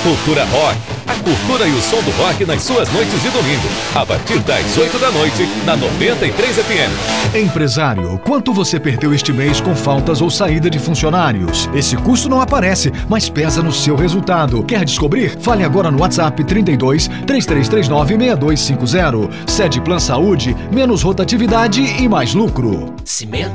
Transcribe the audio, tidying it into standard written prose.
Cultura Rock. A cultura e o som do rock nas suas noites de domingo. A partir das 8 da noite, na 93 FM. Empresário, quanto você perdeu este mês com faltas ou saída de funcionários? Esse custo não aparece, mas pesa no seu resultado. Quer descobrir? Fale agora no WhatsApp 32 3339 6250. Sede Plan Saúde, menos rotatividade e mais lucro. Cimento